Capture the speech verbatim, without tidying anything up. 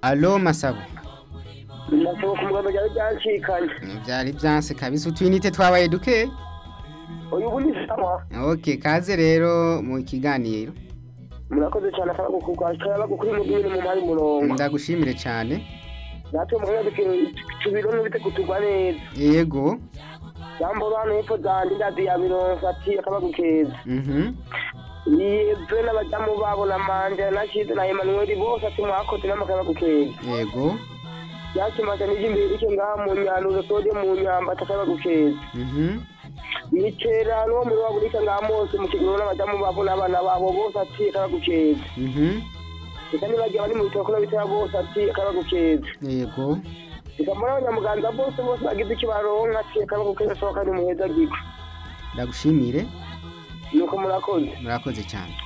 Allo Masabo. Nasaba ku muganga byari byancikanye. Byari byanse kabisa utwinite twabaye duke. Uyu ubu ni sawa. Okay, kaze rero mu kiganiro. Murakoze cyane akaba gukukashara gukuri mu bwire mu mari murongo. Ndagushimire cyane. Natwe mu rwego tubiro n'ubite kutugwa neza. Yego. Jambo bana hepfo zandi ndazi ya bironsa ati akaba gukeza. Mhm. Yebwe n'abajamu babo na manje na Shide na Emmanuel bose ati mwakoze n'amakaba gukeza. Yego. Yakimaze n'ijimbere icyo ngaha mu nyanuzo tode mu nyamba atakaba gukeza. Mhm. Nikera no muri wabo nika ngaha mose mu kigoro n'abajamu babo n'abana babo bose ati akaba gukeza. Mhm. Eka nibagiye bari mu bitoko n'abitara bose ati akaba gukeza. Yego. Eka muri abanyamuganza bose bose bagize icyo baronka ati akaba gukeza sohoka ni muheza giko. Ndagushimire. Nuko murakoze. Murakoze cyane.